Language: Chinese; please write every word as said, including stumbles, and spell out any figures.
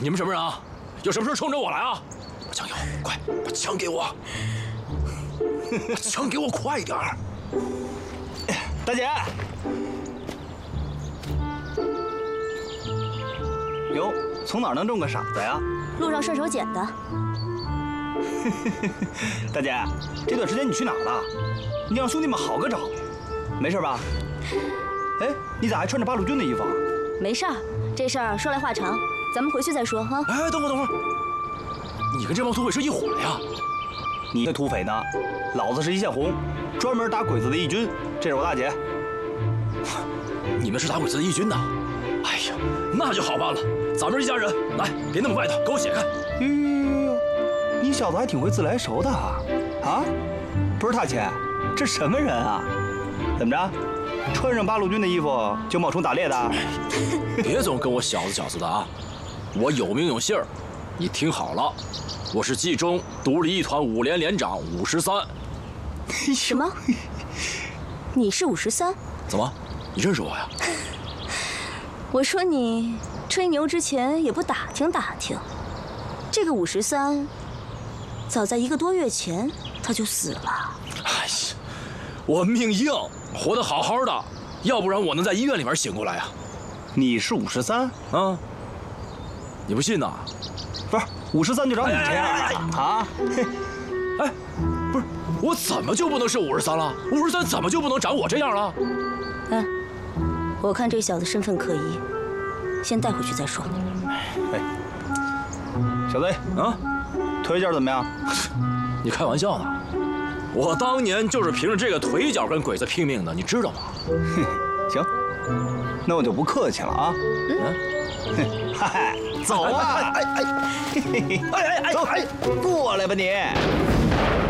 你们什么人啊？有什么事冲着我来啊？把枪给我，快把枪给我！把枪给我，快点儿！ 大姐。哟，从哪儿能中个傻子呀？ 路上顺手捡的。 大姐，这段时间你去哪儿了？你让兄弟们好个找，没事吧？哎，你咋还穿着八路军的衣服啊？ 没事儿，这事儿说来话长，咱们回去再说哈。 哎，等会儿等会儿，你跟这帮土匪是一伙的呀？ 你这土匪呢？老子是一线红，专门打鬼子的义军。这是我大姐。 你们是打鬼子的义军呐？哎呀，那就好办了，咱们是一家人。来，别那么外头，给我解开。 哟哟哟，你小子还挺会自来熟的啊！啊，不是大姐，这什么人啊？怎么着？穿上八路军的衣服就冒充打猎的？ 别总跟我小子小子的啊！我有名有姓儿，你听好了，我是冀中独立一团五连连长五十三。 什么？你是五十三？ 怎么？你认识我呀？ 我说你吹牛之前也不打听打听，这个五十三，早在一个多月前他就死了。 哎呀，我命硬，活得好好的，要不然我能在医院里面醒过来呀。 你是五十三啊？你不信呐？ 不是五十三就长你这样啊？ 哎，不是，我怎么就不能是五十三了？五十三怎么就不能长我这样了？ 嗯，我看这小子身份可疑，先带回去再说。 哎，小子啊，腿脚怎么样？ 你开玩笑呢？我当年就是凭着这个腿脚跟鬼子拼命的，你知道吗？ 行，那我就不客气了啊。嗯，嗨，走啊！哎哎哎哎哎哎，走，过来吧你。